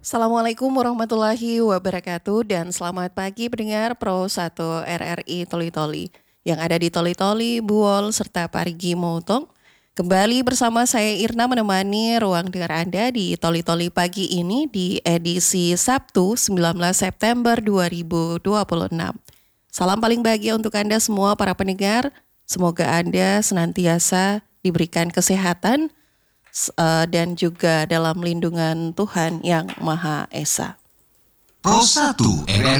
Assalamualaikum warahmatullahi wabarakatuh dan selamat pagi pendengar Pro 1 RRI Toli Toli yang ada di Toli Toli, Buol, serta Parigi Motong. Kembali bersama saya Irna menemani ruang dengar Anda di Toli Toli pagi ini di edisi Sabtu 19 September 2026. Salam paling bahagia untuk Anda semua para pendengar. Semoga Anda senantiasa diberikan kesehatan dan juga dalam lindungan Tuhan Yang Maha Esa. Pro 1 RRI